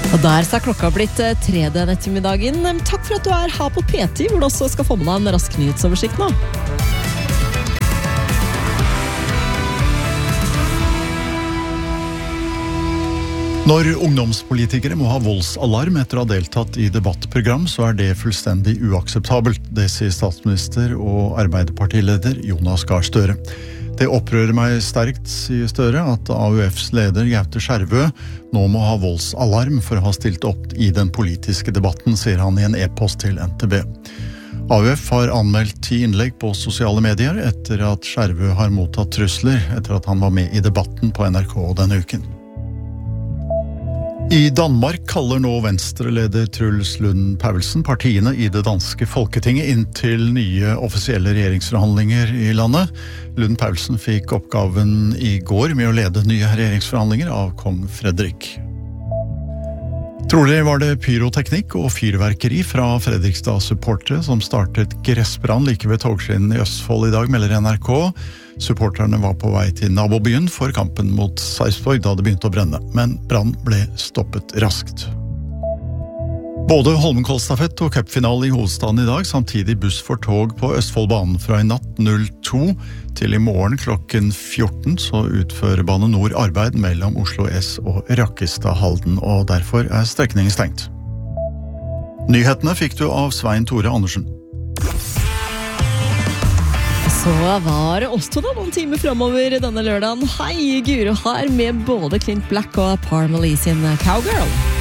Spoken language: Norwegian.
Og der så klokka blitt 3 den ettermiddagen. Takk for at du her på P10, hvor du også skal få med deg en rask nyhetsoversikt nå. Når ungdomspolitikere må ha voldsalarm etter å ha deltatt i debattprogram, så det fullstendig uakseptabelt. Det sier statsminister og Arbeiderpartileder Jonas Gahr Støre. Det opprører meg sterkt, sier Støre, at AUFs leder Gaute Skjervø nå må ha voldsalarm for å ha stilt opp i den politiske debatten, sier han i en e-post til NTB. AUF har anmeldt 10 innlegg på sosiale medier etter at Skjervø har mottatt trusler etter at han var med i debatten på NRK denne uken. I Danmark kaller nå Venstre-leder Truls Lund Poulsen partiene i det danske Folketinget inn til nye offisielle regjeringsforhandlinger i landet. Lund Poulsen fikk oppgaven i går med å lede nye regjeringsforhandlinger av kong Frederik. Trolig var det pyroteknikk og fyrverkeri fra Fredrikstad-supportere som startet gressbrann like ved togskinnen i Østfold i dag, melder NRK. Supporterne var på vei til nabobyen for kampen mot Sarpsborg da det begynte å brenne, men brann ble stoppet raskt. Både Holmenkollstafett og cupfinale i hovedstaden i dag, samtidig buss for tog på Østfoldbanen fra i natt 02 til i morgen klokken 14, så utfører Bane Nor arbeid mellom Oslo S og Rakkestad-Halden, og derfor strekningen stengt. Nyhetene fikk du av Svein Tore Andersen. Så var det oss to da, noen timer fremover denne lørdagen. Hei, Guro her med både Clint Black og Parmalee sin Cowgirl.